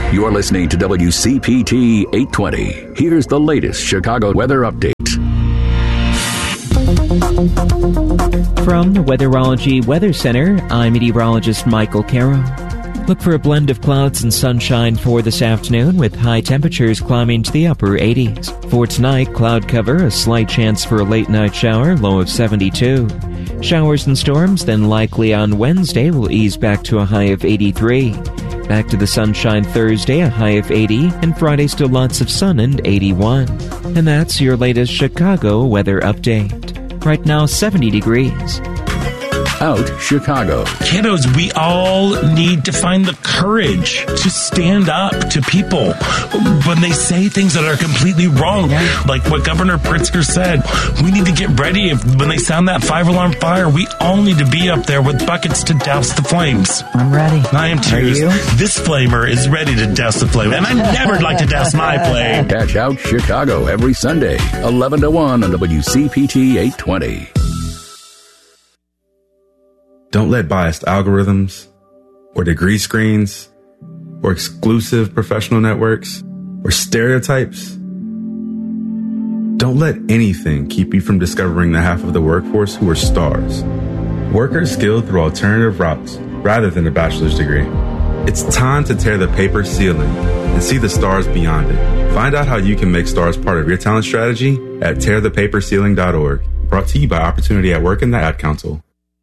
You're listening to WCPT 820. Here's the latest Chicago weather update. From the Weatherology Weather Center, I'm meteorologist Michael Caro. Look for a blend of clouds and sunshine for this afternoon, with high temperatures climbing to the upper 80s. For tonight, cloud cover, a slight chance for a late night shower, low of 72. Showers and storms then likely on Wednesday will ease back to a high of 83. Back to the sunshine Thursday, a high of 80, and Friday still lots of sun and 81. And that's your latest Chicago weather update. Right now, 70 degrees. Out Chicago. Kiddos, we all need to find the courage to stand up to people when they say things that are completely wrong. Like what Governor Pritzker said, we need to get ready. When they sound that 5-alarm fire, we all need to be up there with buckets to douse the flames. I'm ready. I am too. Are you? This flamer is ready to douse the flame, and I never like to douse my flame. Catch Out Chicago every Sunday, 11 to 1 on WCPT 820. Don't let biased algorithms or degree screens or exclusive professional networks or stereotypes. Don't let anything keep you from discovering the half of the workforce who are stars. Workers skilled through alternative routes rather than a bachelor's degree. It's time to tear the paper ceiling and see the stars beyond it. Find out how you can make stars part of your talent strategy at tearthepaperceiling.org. Brought to you by Opportunity at Work and the Ad Council.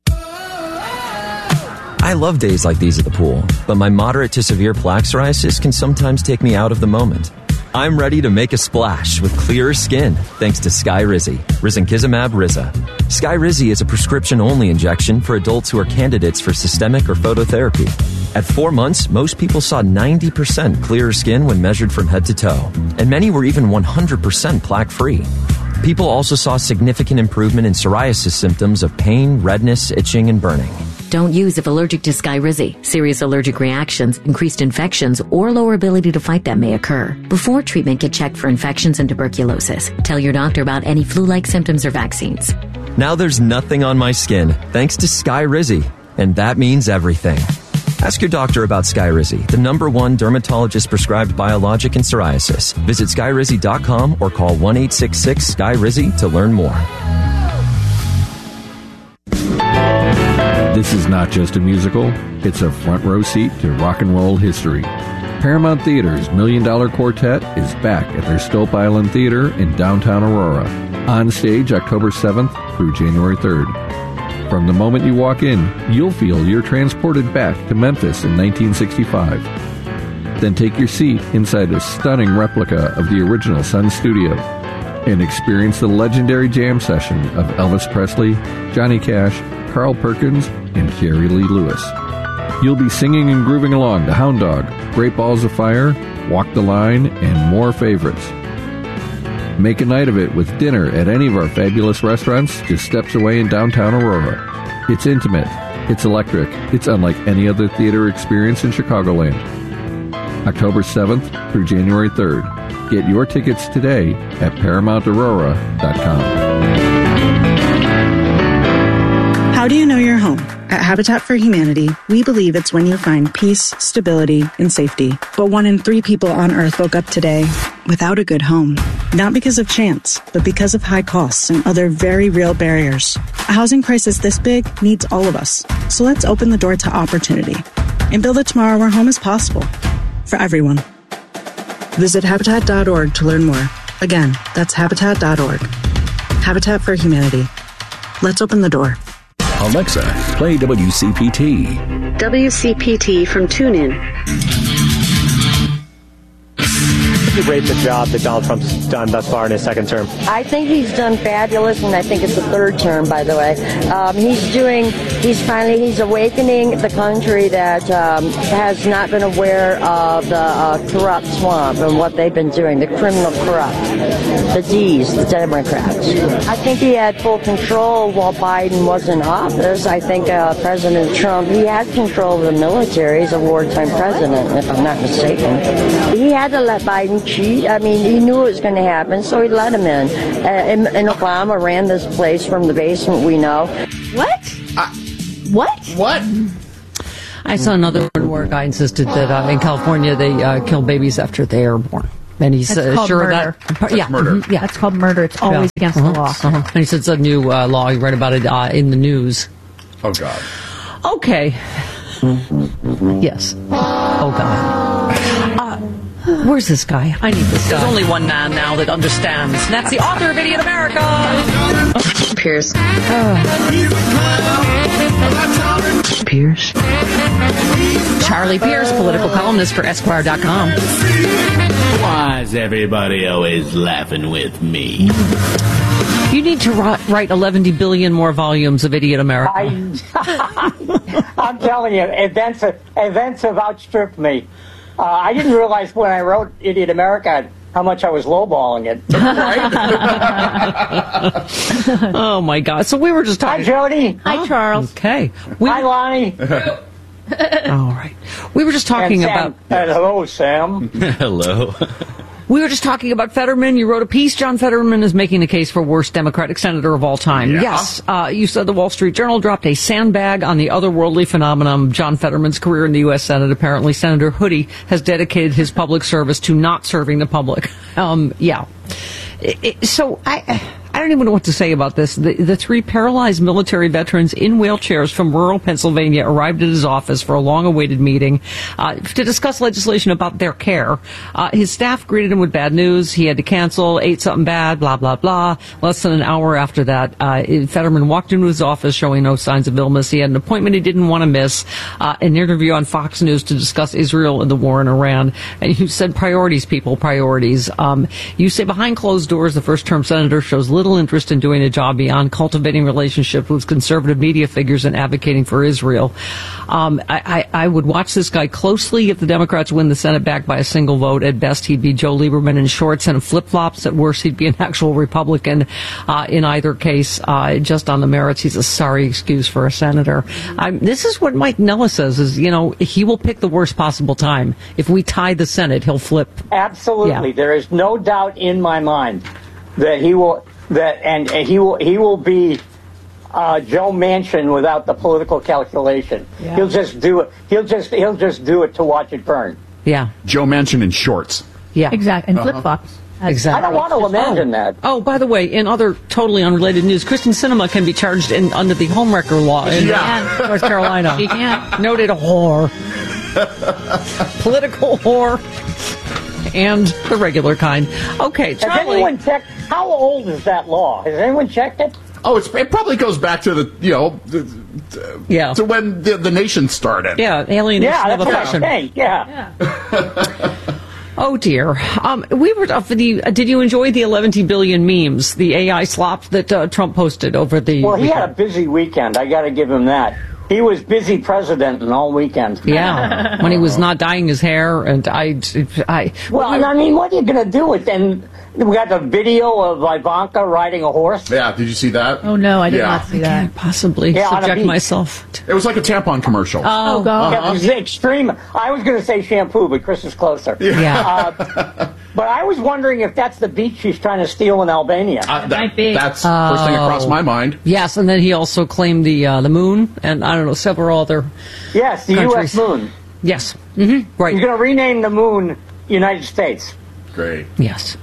I love days like these at the pool, but my moderate to severe plaque psoriasis can sometimes take me out of the moment. I'm ready to make a splash with clearer skin thanks to Skyrizi, risankizumab Riza. Skyrizi is a prescription-only injection for adults who are candidates for systemic or phototherapy. At 4 months, most people saw 90% clearer skin when measured from head to toe, and many were even 100% plaque-free. People also saw significant improvement in psoriasis symptoms of pain, redness, itching, and burning. Don't use if allergic to Skyrizi. Serious allergic reactions, increased infections, or lower ability to fight them may occur. Before treatment, get checked for infections and tuberculosis. Tell your doctor about any flu-like symptoms or vaccines. Now there's nothing on my skin thanks to Skyrizi, and that means everything. Ask your doctor about Skyrizi, the #1 dermatologist-prescribed biologic in psoriasis. Visit Skyrizi.com or call 1-866-SKYRIZI to learn more. This is not just a musical, it's a front row seat to rock and roll history. Paramount Theater's $1 Million Quartet is back at their Stope Island Theater in downtown Aurora. On stage October 7th through January 3rd. From the moment you walk in, you'll feel you're transported back to Memphis in 1965. Then take your seat inside a stunning replica of the original Sun Studio and experience the legendary jam session of Elvis Presley, Johnny Cash, Carl Perkins, and Jerry Lee Lewis. You'll be singing and grooving along to Hound Dog, Great Balls of Fire, Walk the Line, and more favorites. Make a night of it with dinner at any of our fabulous restaurants just steps away in downtown Aurora. It's intimate, it's electric, it's unlike any other theater experience in Chicagoland. October 7th through January 3rd. Get your tickets today at ParamountAurora.com. How do you know you're home? At Habitat for Humanity, we believe it's when you find peace, stability, and safety. But 1 in 3 people on Earth woke up today without a good home. Not because of chance, but because of high costs and other very real barriers. A housing crisis this big needs all of us. So let's open the door to opportunity and build a tomorrow where home is possible for everyone. Visit Habitat.org to learn more. Again, that's Habitat.org. Habitat for Humanity. Let's open the door. Alexa, play WCPT. WCPT from TuneIn. You rate the job that Donald Trump's done thus far in his second term? I think he's done fabulous, and I think it's the third term, by the way. He's awakening the country that has not been aware of the corrupt swamp and what they've been doing, the criminal corrupt, the D's, the Democrats. I think he had full control while Biden was in office. I think President Trump, he had control of the military. He's a wartime president, if I'm not mistaken. He had to let Biden cheat. I mean, he knew it was going to happen, so he let him in. And Obama ran this place from the basement, we know. What? What? I saw another one where a guy insisted that in California they kill babies after they are born. And he's sure of that. That's murder. Yeah, that's called murder. It's always against the law. And he said it's a new law. He read about it in the news. Oh, God. Okay. Yes. Oh, God. Where's this guy? I need this guy. There's only one man now that understands. And that's the author of Idiot America. Pierce. Pierce. Charlie Pierce, political columnist for Esquire.com. Why is everybody always laughing with me? You need to write 11 billion more volumes of Idiot America. I'm telling you, events have outstripped me. I didn't realize when I wrote Idiot America how much I was lowballing it. Oh, my God. So we were just talking. Hi, Jody. Hi, Charles. Okay. Hi, Lonnie. All right. We were just talking about... hello, Sam. Hello. We were just talking about Fetterman. You wrote a piece. John Fetterman is making the case for worst Democratic senator of all time. Yeah. Yes. You said the Wall Street Journal dropped a sandbag on the otherworldly phenomenon, John Fetterman's career in the U.S. Senate. Apparently, Senator Hoodie has dedicated his public service to not serving the public. Yeah. So I don't even know what to say about this. The three paralyzed military veterans in wheelchairs from rural Pennsylvania arrived at his office for a long-awaited meeting to discuss legislation about their care. His staff greeted him with bad news. He had to cancel, ate something bad, blah, blah, blah. Less than an hour after that, Fetterman walked into his office showing no signs of illness. He had an appointment he didn't want to miss, an interview on Fox News to discuss Israel and the war in Iran. And you said priorities, people, priorities. You say behind closed doors, the first-term senator shows little interest in doing a job beyond cultivating relationships with conservative media figures and advocating for Israel. I would watch this guy closely. If the Democrats win the Senate back by a single vote, at best he'd be Joe Lieberman in shorts and flip-flops. At worst, he'd be an actual Republican. In either case, just on the merits, he's a sorry excuse for a senator. This is what Mike Nella says, is, he will pick the worst possible time. If we tie the Senate, he'll flip. Absolutely. Yeah. There is no doubt in my mind that he will be Joe Manchin without the political calculation. Yeah. He'll just do it. He'll just do it to watch it burn. Yeah. Joe Manchin in shorts. Yeah. Exactly. And flip-flops. Exactly. I don't want to imagine that. Oh, by the way, in other totally unrelated news, Kristen Sinema can be charged under the homewrecker law in North Carolina. She can. Noted whore. Political whore. And the regular kind. Okay, Charlie. Has anyone checked? How old is that law? Has anyone checked it? Oh, it probably goes back to the to when the nation started. Yeah, alienation of affection. Yeah. Oh dear. We were did you enjoy the 11 billion memes, the AI slops that Trump posted over the Well, he weekend? had a busy weekend. I got to give him that. He was busy president all weekend. Yeah, when he was not dyeing his hair, and Well, I mean, what are you going to do with then? We got the video of Ivanka riding a horse. Yeah, did you see that? Oh, no, I did not see that. I can't possibly subject myself. It was like a tampon commercial. Oh, God. Yeah, it was extreme. I was going to say shampoo, but Chris is closer. Yeah. But I was wondering if that's the beach she's trying to steal in Albania. Might be. That's the first thing across my mind. Yes, and then he also claimed the moon, and I don't know, several other Yes, the countries. U.S. moon. Yes. Mm-hmm. Right. He's going to rename the moon United States. Great. Yes.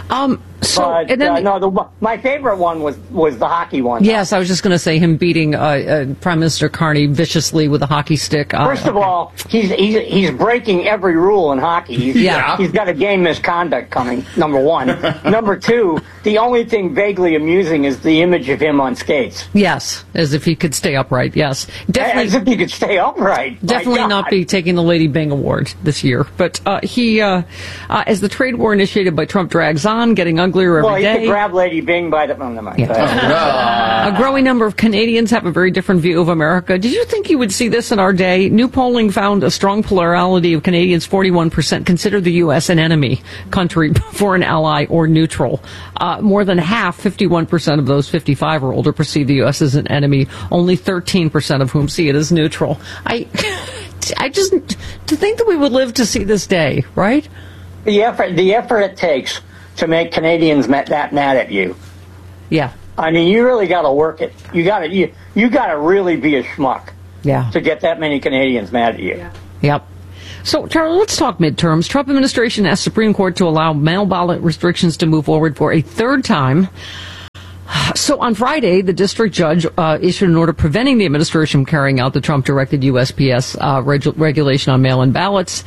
My favorite one was the hockey one. Yes, I was just going to say him beating Prime Minister Carney viciously with a hockey stick. First of all, he's breaking every rule in hockey. He's got a game misconduct coming, number one. Number two, the only thing vaguely amusing is the image of him on skates. Yes, as if he could stay upright, yes. Definitely, as if he could stay upright. Definitely not be taking the Lady Bing Award this year. But he, as the trade war initiated by Trump drags on, getting uglier every day. Well, he could grab Lady Bing by the... A growing number of Canadians have a very different view of America. Did you think you would see this in our day? New polling found a strong plurality of Canadians, 41%, consider the U.S. an enemy country, foreign ally, or neutral. More than half, 51% of those 55 or older, perceive the U.S. as an enemy, only 13% of whom see it as neutral. I just, to think that we would live to see this day, right? The effort it takes to make Canadians that mad at you. Yeah. I mean, you really got to work it. You got to really be a schmuck to get that many Canadians mad at you. Yep. So, Charlie, let's talk midterms. Trump administration asked Supreme Court to allow mail ballot restrictions to move forward for a third time. So on Friday, the district judge issued an order preventing the administration from carrying out the Trump-directed USPS regulation on mail-in ballots.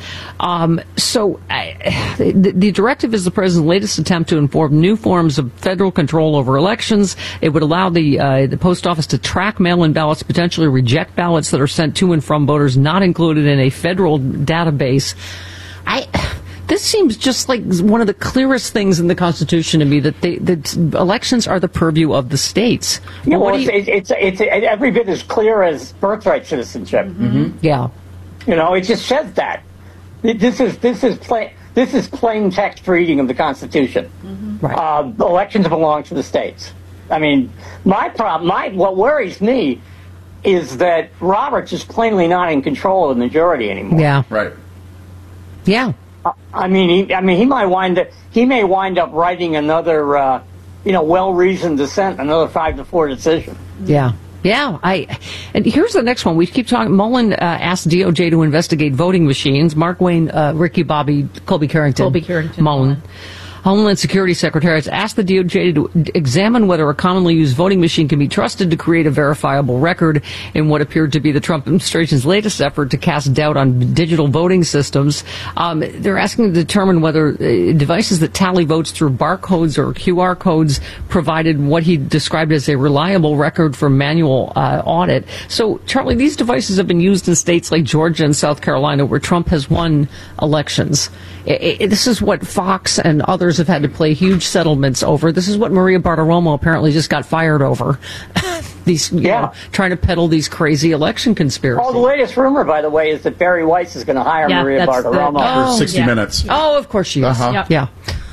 The directive is the president's latest attempt to inform new forms of federal control over elections. It would allow the post office to track mail-in ballots, potentially reject ballots that are sent to and from voters not included in a federal database. This seems just like one of the clearest things in the Constitution to me, that elections are the purview of the states. Yeah, well, it's every bit as clear as birthright citizenship. Mm-hmm. Yeah, it just says that. This is plain text reading of the Constitution. Mm-hmm. Right. Elections belong to the states. I mean, what worries me is that Roberts is plainly not in control of the majority anymore. Yeah. Right. Yeah. He may wind up writing another, well-reasoned dissent, another 5-4 decision. Yeah. Yeah. And here's the next one. We keep talking. Mullen asked DOJ to investigate voting machines. Mark Wayne, Ricky Bobby, Colby Carrington. Mullen. Homeland Security Secretary has asked the DOJ to examine whether a commonly used voting machine can be trusted to create a verifiable record in what appeared to be the Trump administration's latest effort to cast doubt on digital voting systems. They're asking to determine whether devices that tally votes through barcodes or QR codes provided what he described as a reliable record for manual audit. So, Charlie, these devices have been used in states like Georgia and South Carolina where Trump has won elections. This is what Fox and others have had to play huge settlements over. This is what Maria Bartiromo apparently just got fired over. Trying to peddle these crazy election conspiracies. Oh, the latest rumor, by the way, is that Barry Weiss is going to hire Maria Bartiromo for 60 Minutes. Oh, of course she is. Uh-huh. Yeah.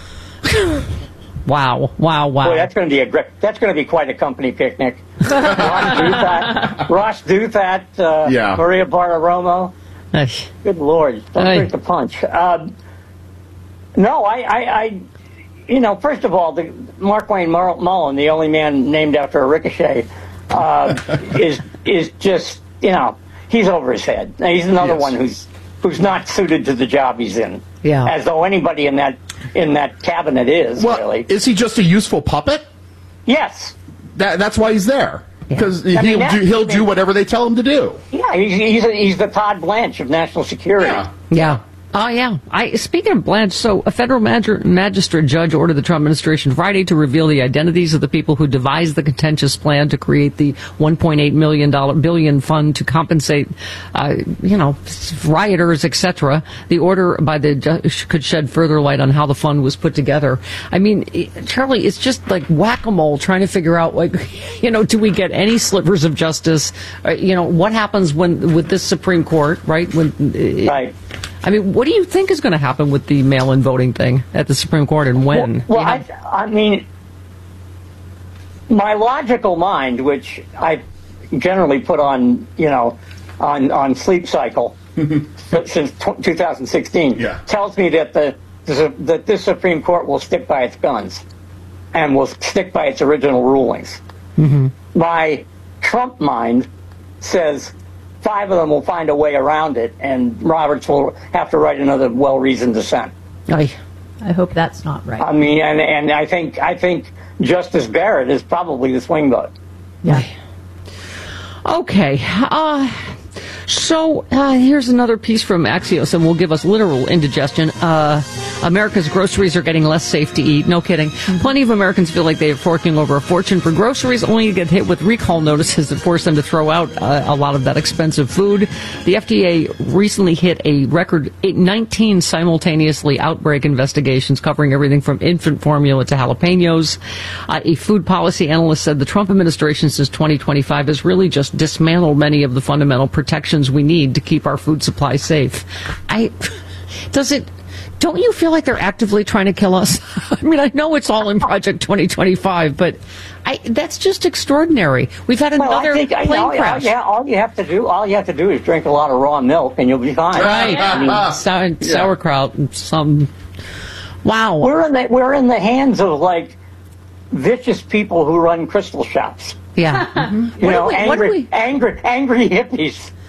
Wow. Boy, that's going to be quite a company picnic. Ross Douthat, Maria Bartiromo. Good Lord, don't drink the punch. First of all, Mark Wayne Mullen, the only man named after a ricochet, is just, he's over his head. He's another one who's not suited to the job he's in. Yeah. As though anybody in that cabinet is, really. Is he just a useful puppet? Yes. That's why he's there. Because he'll do whatever they tell him to do. Yeah, he's the Todd Blanche of national security. Yeah. Oh, yeah. Speaking of Blanche, so a federal magistrate judge ordered the Trump administration Friday to reveal the identities of the people who devised the contentious plan to create the $1.8 billion fund to compensate, rioters, etc. The order by the judge could shed further light on how the fund was put together. I mean, Charlie, it's just like whack-a-mole trying to figure out, do we get any slivers of justice? What happens with this Supreme Court, right? Right. I mean, what do you think is going to happen with the mail-in voting thing at the Supreme Court, and when? I mean, my logical mind, which I generally put on sleep cycle since 2016, tells me that this Supreme Court will stick by its guns and will stick by its original rulings. Mm-hmm. My Trump mind says 5 of them will find a way around it, and Roberts will have to write another well-reasoned dissent. I hope that's not right. I mean, and I think Justice Barrett is probably the swing vote. Yeah. Okay. So here's another piece from Axios, and will give us literal indigestion. America's groceries are getting less safe to eat. No kidding. Plenty of Americans feel like they are forking over a fortune for groceries, only to get hit with recall notices that force them to throw out a lot of that expensive food. The FDA recently hit a record 19 simultaneously outbreak investigations covering everything from infant formula to jalapenos. A food policy analyst said the Trump administration since 2025 has really just dismantled many of the fundamental protections we need to keep our food supply safe. Don't you feel like they're actively trying to kill us? I mean, I know it's all in Project 2025, but that's just extraordinary. We've had another plane crash. All you have to do is drink a lot of raw milk, and you'll be fine. Right. I mean, sauerkraut and some. Wow. We're in the hands of vicious people who run crystal shops. Yeah. Angry hippies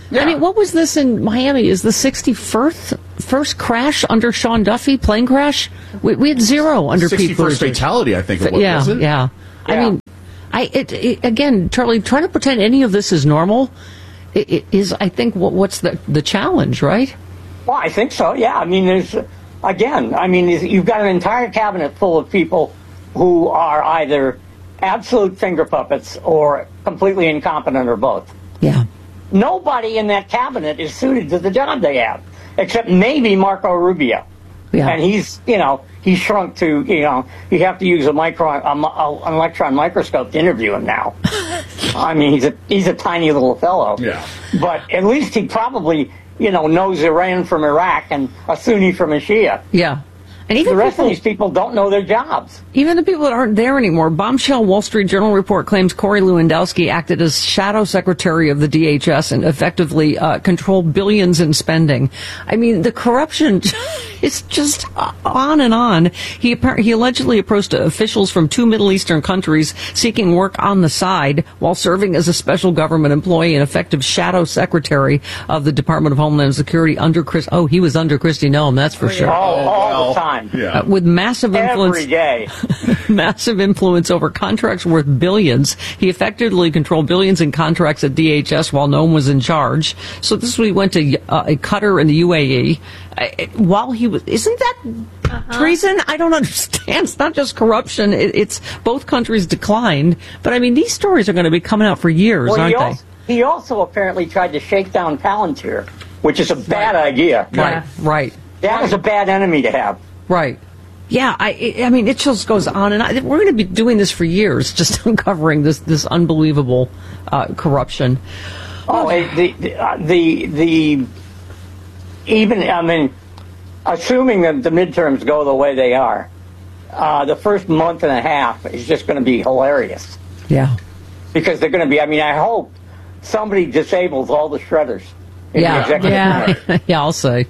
Yeah. I mean, what was this in Miami? Is the 61st crash under Sean Duffy, plane crash? We had 0 under Pete Buttigieg. 61st fatality, I think it was, wasn't it? Yeah. I mean, again, Charlie, trying to pretend any of this is normal is, I think, what's the challenge, right? Well, I think so, yeah. I mean, you've got an entire cabinet full of people who are either absolute finger puppets or completely incompetent or both. Yeah. Nobody in that cabinet is suited to the job they have, except maybe Marco Rubio. Yeah. And he's shrunk to, you have to use an electron microscope to interview him now. I mean, he's a tiny little fellow. Yeah. But at least he probably, knows Iran from Iraq and a Sunni from a Shia. Yeah. And even the rest of these people don't know their jobs. Even the people that aren't there anymore. Bombshell Wall Street Journal report claims Corey Lewandowski acted as shadow secretary of the DHS and effectively controlled billions in spending. I mean, the corruption is just on and on. He allegedly approached officials from 2 Middle Eastern countries seeking work on the side while serving as a special government employee and effective shadow secretary of the Department of Homeland Security under he was under Kristi Noem, that's for sure. All the time. Yeah. With massive influence, every day, massive influence over contracts worth billions. He effectively controlled billions in contracts at DHS while Noem was in charge. So this week went to Qatar in the UAE. While he was, isn't that treason? I don't understand. It's not just corruption. It's both countries declined. But I mean, these stories are going to be coming out for years, aren't they? He also apparently tried to shake down Palantir, which is a bad idea. Right. That is a bad enemy to have. Right. Yeah, I mean, it just goes on and on. We're going to be doing this for years, just uncovering this unbelievable corruption. Assuming that the midterms go the way they are, the first month and a half is just going to be hilarious. Yeah. Because they're going to be, I hope somebody disables all the shredders. Yeah. I'll say.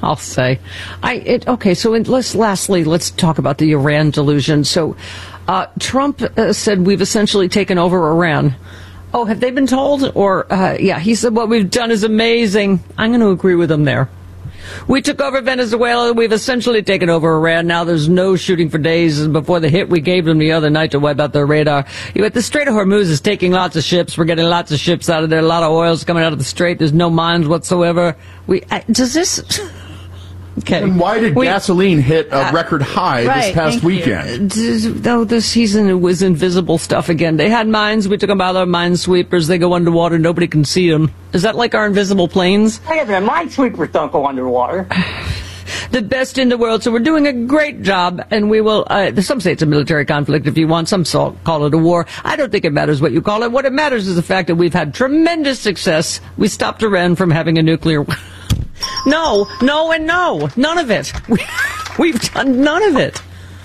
Okay. So let's talk about the Iran delusion. So, Trump said we've essentially taken over Iran. Oh, have they been told? Or he said what we've done is amazing. I'm going to agree with him there. We took over Venezuela. We've essentially taken over Iran. Now there's no shooting for days before the hit we gave them the other night to wipe out their radar. The Strait of Hormuz is taking lots of ships. We're getting lots of ships out of there. A lot of oil's coming out of the Strait. There's no mines whatsoever. Does this... Okay. And why did gasoline hit a record high this past weekend? This season it was invisible stuff again. They had mines. We took them out of our minesweepers. They go underwater. Nobody can see them. Is that like our invisible planes? Hey, the minesweepers don't go underwater. The best in the world. So we're doing a great job, and we will. Some say it's a military conflict if you want. Some call it a war. I don't think it matters what you call it. What it matters is the fact that we've had tremendous success. We stopped Iran from having a nuclear... No, and no. None of it. We've done none of it.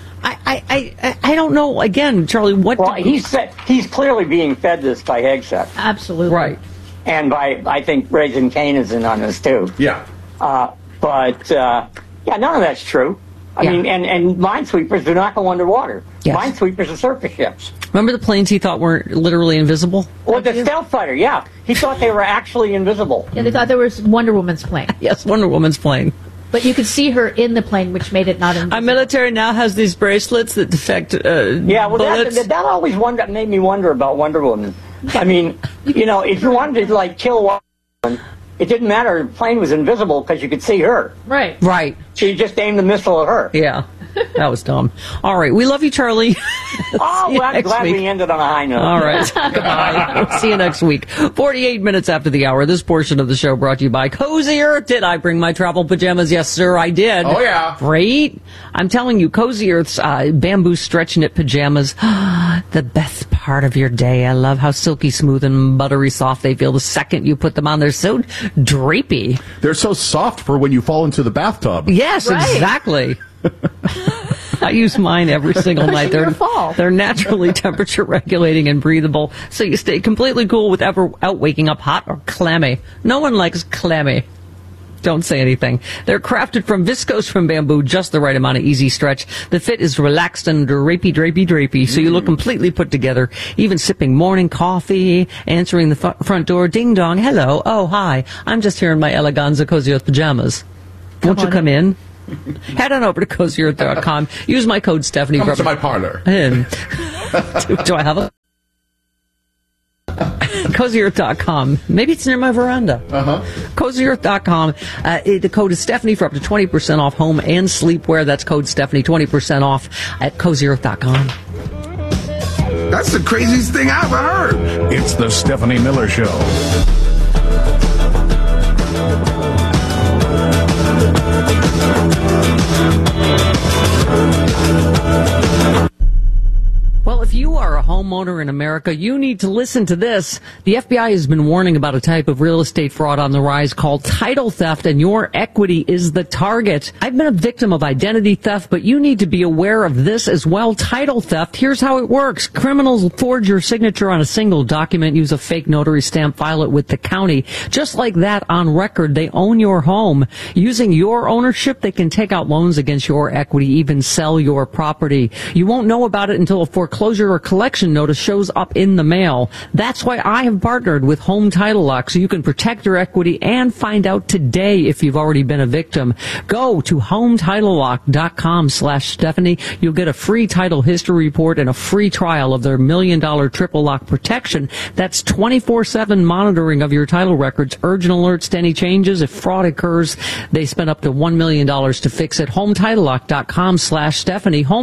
I don't know. Again, Charlie, what... Well, he's clearly being fed this by Hegseth. Absolutely. Right. And I think Raising Cane is in on this, too. Yeah. But none of that's true. I mean, and minesweepers do not go underwater. Yes. Minesweepers are surface ships. Remember the planes he thought were literally invisible? Well, the stealth fighter, yeah. He thought they were actually invisible. Yeah, they thought there was Wonder Woman's plane. Yes, Wonder Woman's plane. But you could see her in the plane, which made it not invisible. Our military now has these bracelets that detect bullets. That always made me wonder about Wonder Woman. I mean, if you wanted to, kill Wonder Woman, it didn't matter. The plane was invisible because you could see her. Right. So you just aimed the missile at her. Yeah. That was dumb. All right. We love you, Charlie. I'm glad we ended on a high note. All right. Goodbye. We'll see you next week. 48 minutes after the hour. This portion of the show brought to you by Cozy Earth. Did I bring my travel pajamas? Yes, sir, I did. Oh, yeah. Great. I'm telling you, Cozy Earth's bamboo stretch knit pajamas, the best part of your day. I love how silky smooth and buttery soft they feel the second you put them on. They're so drapey. They're so soft for when you fall into the bathtub. Yes, exactly. I use mine every single night. They're naturally temperature regulating and breathable, so you stay completely cool without waking up hot or clammy. No one likes clammy. Don't say anything. They're crafted from viscose from bamboo, just the right amount of easy stretch. The fit is relaxed and drapey, so you look completely put together. Even sipping morning coffee, answering the front door, ding dong, hello, oh hi, I'm just here in my Eleganza Cozy Earth pajamas. Won't you come in? Head on over to CozyEarth.com. Use my code Stephanie. Come to my parlor. Do I have a... CozyEarth.com. Maybe it's near my veranda. CozyEarth.com. The code is Stephanie for up to 20% off home and sleepwear. That's code Stephanie, 20% off at CozyEarth.com. That's the craziest thing I've ever heard. It's the Stephanie Miller Show. Well, if you are a homeowner in America, you need to listen to this. The FBI has been warning about a type of real estate fraud on the rise called title theft, and your equity is the target. I've been a victim of identity theft, but you need to be aware of this as well. Title theft, here's how it works. Criminals forge your signature on a single document, use a fake notary stamp, file it with the county. Just like that, on record, they own your home. Using your ownership, they can take out loans against your equity, even sell your property. You won't know about it until a foreclosure or collection notice shows up in the mail. That's why I have partnered with Home Title Lock, so you can protect your equity and find out today if you've already been a victim. Go to HomeTitleLock.com/Stephanie. You'll get a free title history report and a free trial of their $1 million triple lock protection. That's 24/7 monitoring of your title records, urgent alerts to any changes. If fraud occurs, they spend up to $1 million to fix it. HomeTitleLock.com/Stephanie.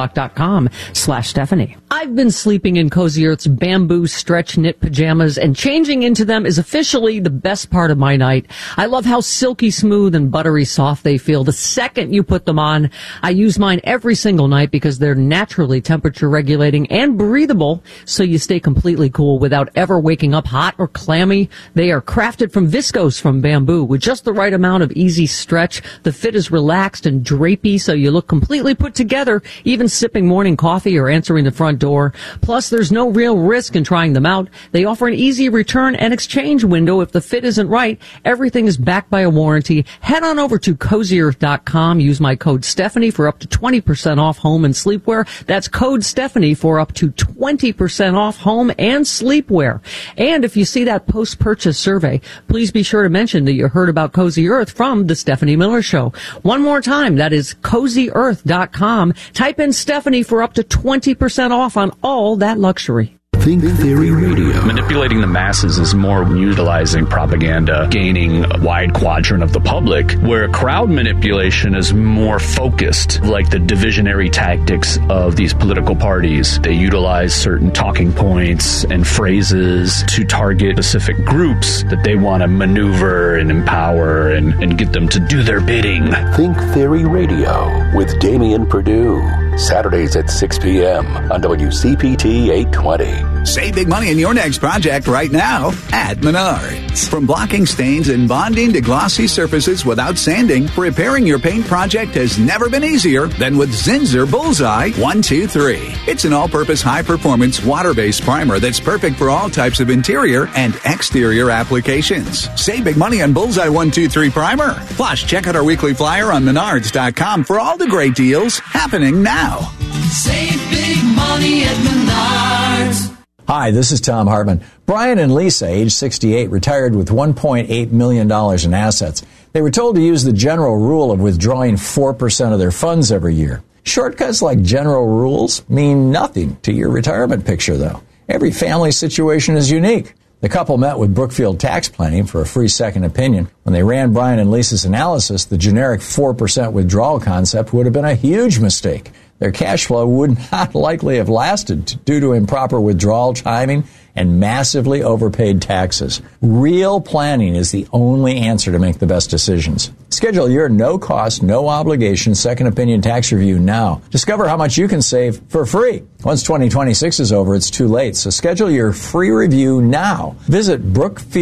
HomeTitleLock.com/Stephanie. I've been sleeping in Cozy Earth's bamboo stretch knit pajamas, and changing into them is officially the best part of my night. I love how silky smooth and buttery soft they feel the second you put them on. I use mine every single night because they're naturally temperature regulating and breathable, so you stay completely cool without ever waking up hot or clammy. They are crafted from viscose from bamboo with just the right amount of easy stretch. The fit is relaxed and drapey, so you look completely put together, even sipping morning coffee or answering the front door. Plus, there's no real risk in trying them out. They offer an easy return and exchange window if the fit isn't right. Everything is backed by a warranty. Head on over to CozyEarth.com. Use my code Stephanie for up to 20% off home and sleepwear. That's code Stephanie for up to 20% off home and sleepwear. And if you see that post-purchase survey, please be sure to mention that you heard about Cozy Earth from The Stephanie Miller Show. One more time, that is CozyEarth.com. Type in Stephanie for up to 20% off on all that luxury. Think Theory Radio. Manipulating the masses is more utilizing propaganda, gaining a wide quadrant of the public, where crowd manipulation is more focused, like the divisionary tactics of these political parties. They utilize certain talking points and phrases to target specific groups that they want to maneuver and empower and get them to do their bidding. Think Theory Radio with Damian Perdue. Saturdays at 6 p.m. on WCPT 820. Save big money in your next project right now at Menards. From blocking stains and bonding to glossy surfaces without sanding, repairing your paint project has never been easier than with Zinsser Bullseye 123. It's an all-purpose, high-performance, water-based primer that's perfect for all types of interior and exterior applications. Save big money on Bullseye 123 primer. Plus, check out our weekly flyer on Menards.com for all the great deals happening now. Save big money at Menards. Hi, this is Tom Hartman. Brian and Lisa, age 68, retired with $1.8 million in assets. They were told to use the general rule of withdrawing 4% of their funds every year. Shortcuts like general rules mean nothing to your retirement picture, though. Every family situation is unique. The couple met with Brookfield Tax Planning for a free second opinion. When they ran Brian and Lisa's analysis, the generic 4% withdrawal concept would have been a huge mistake. Their cash flow would not likely have lasted due to improper withdrawal timing and massively overpaid taxes. Real planning is the only answer to make the best decisions. Schedule your no-cost, no-obligation second opinion tax review now. Discover how much you can save for free. Once 2026 is over, it's too late, so schedule your free review now. Visit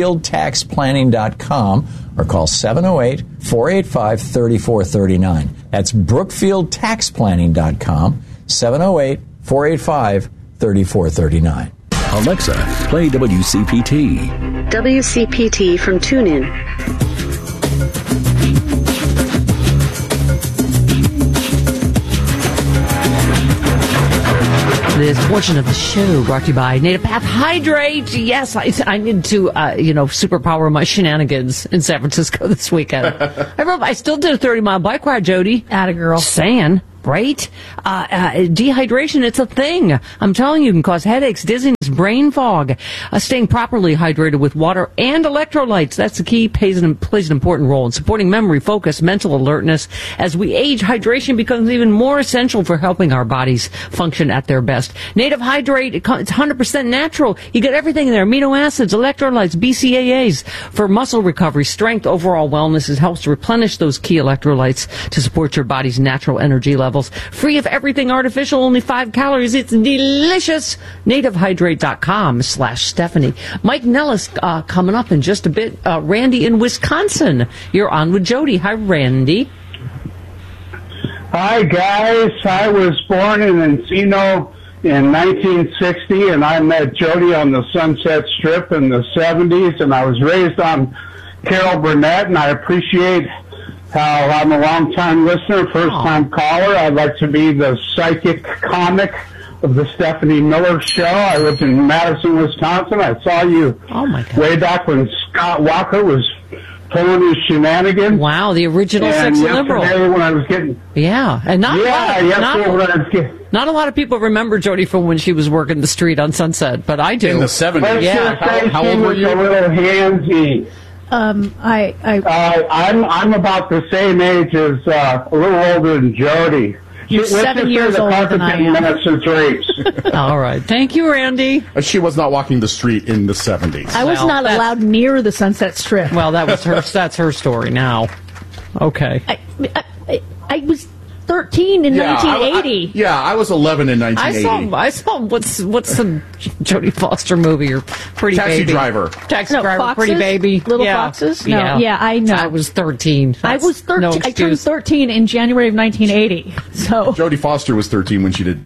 BrookfieldTaxPlanning.com or call 708-485-3439. That's BrookfieldTaxPlanning.com, 708-485-3439. Alexa, play WCPT. WCPT from TuneIn. this portion of the show brought to you by Native Path Hydrate. Yes, I need to, superpower my shenanigans in San Francisco this weekend. I still did a 30-mile bike ride, Jody. Atta girl. Saying. Right? Dehydration, it's a thing. I'm telling you, it can cause headaches, dizziness, brain fog. Staying properly hydrated with water and electrolytes, that's the key, plays an important role in supporting memory, focus, mental alertness. As we age, hydration becomes even more essential for helping our bodies function at their best. Native Hydrate, it's 100% natural. You get everything in there, amino acids, electrolytes, BCAAs, for muscle recovery, strength, overall wellness. It helps to replenish those key electrolytes to support your body's natural energy levels. Free of everything artificial, only 5 calories. It's delicious. NativeHydrate.com/Stephanie. Mike Nellis coming up in just a bit. Randy in Wisconsin. You're on with Jody. Hi, Randy. Hi, guys. I was born in Encino in 1960, and I met Jody on the Sunset Strip in the 70s, and I was raised on Carol Burnett, and I appreciate how I'm a long-time listener, first-time caller. I'd like to be the psychic comic of the Stephanie Miller Show. I lived in Madison, Wisconsin. I saw you way back when Scott Walker was pulling his shenanigans. Wow, the original sexy liberal. When I was getting... Yeah, and not a lot of people remember Jody from when she was working the street on Sunset, but I do. In the 70s. Yeah. How old were you? A little handsy. I'm about the same age as a little older than Jody. You're 7 years older than I am. All right. Thank you, Randy. She was not walking the street in the 70s. I was not allowed near the Sunset Strip. Well, that's her story now. Okay. I was 13 in 1980. I was 11 in 1980. I saw what's the Jodie Foster movie or Pretty Taxi Baby? Driver. Taxi Driver, Foxes? Pretty Baby. Little Foxes? No, I know. I was 13. I was 13. No I turned 13 in January of 1980. So Jodie Foster was 13 when she did.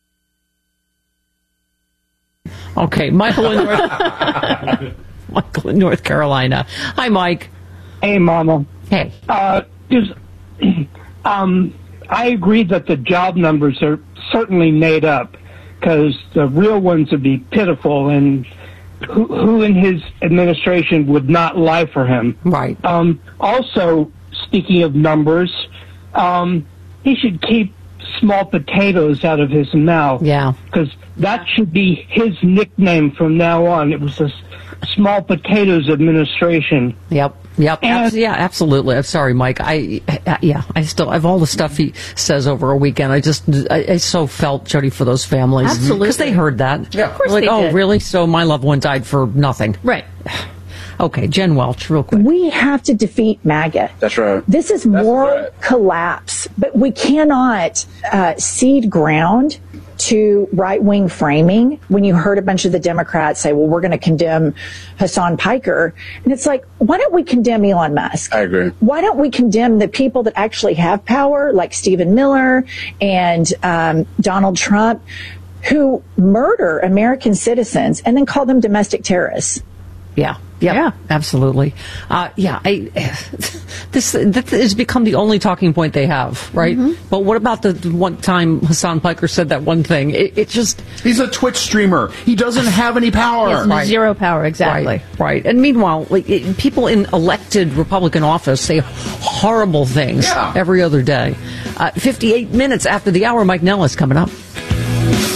Okay, Michael in North Carolina. Hi, Mike. Hey, Mama. Hey. I agree that the job numbers are certainly made up because the real ones would be pitiful, and who in his administration would not lie for him? Right. Also, speaking of numbers, he should keep small potatoes out of his mouth. Yeah. Because that should be his nickname from now on. It was the Small Potatoes Administration. Yep. Absolutely. I'm sorry, Mike. I still have all the stuff he says over a weekend. I so felt, Jody, for those families. Absolutely. Because they heard that. Yeah. Of course they did. Really? So my loved one died for nothing. Right. Okay, Jen Welch, real quick. We have to defeat MAGA. That's right. This is moral collapse, but we cannot cede ground to right-wing framing. When you heard a bunch of the Democrats say, well, we're going to condemn Hassan Piker, and it's like, why don't we condemn Elon Musk? I agree. Why don't we condemn the people that actually have power, like Stephen Miller and Donald Trump, who murder American citizens and then call them domestic terrorists? Yeah, absolutely. This has become the only talking point they have, right? Mm-hmm. But what about the one time Hassan Piker said that one thing? It just... He's a Twitch streamer. He doesn't have any power. Zero power, exactly. Right. And meanwhile, people in elected Republican office say horrible things every other day. 58 minutes after the hour, Mike Nellis coming up.